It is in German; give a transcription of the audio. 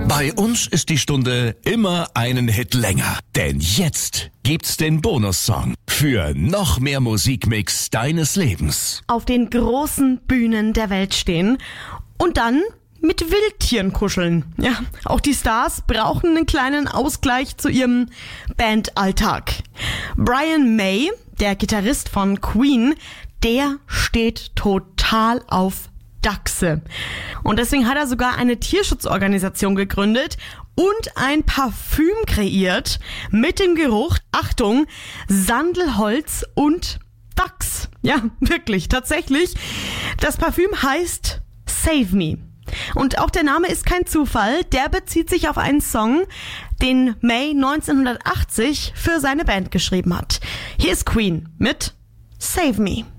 Bei uns ist die Stunde immer einen Hit länger. Denn jetzt gibt's den Bonussong für noch mehr Musikmix deines Lebens. Auf den großen Bühnen der Welt stehen und dann mit Wildtieren kuscheln. Ja, auch die Stars brauchen einen kleinen Ausgleich zu ihrem Bandalltag. Brian May, der Gitarrist von Queen, der steht total auf Dachse. Und deswegen hat er sogar eine Tierschutzorganisation gegründet und ein Parfüm kreiert mit dem Geruch, Achtung, Sandelholz und Dachs. Ja, wirklich, tatsächlich. Das Parfüm heißt Save Me. Und auch der Name ist kein Zufall, der bezieht sich auf einen Song, den May 1980 für seine Band geschrieben hat. Hier ist Queen mit Save Me.